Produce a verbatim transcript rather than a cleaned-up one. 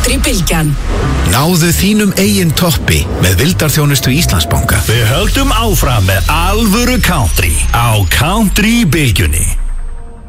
Country-bylgjan. Náðu þínum eigin toppi með vildarþjónustu Íslandsbanka. Við höldum áfram með alvöru country á Country-bylgjunni.